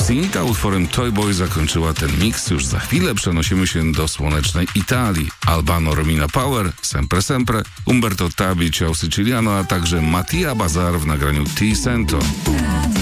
Sinita utworem Toy Boy zakończyła ten miks. Już za chwilę przenosimy się do słonecznej Italii. Albano Romina Power, Sempre Sempre, Umberto Tabi, Ciao Siciliano, a także Mattia Bazar w nagraniu Ti Sento.